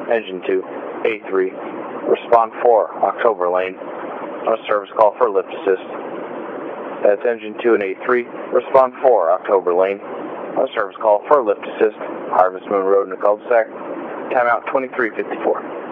Engine 2, A3. Respond 4, October Lane. On a service call for lift assist. That's Engine 2 and A3. Respond 4, October Lane. On a service call for lift assist. Harvest Moon Road in the cul-de-sac. Timeout 2354.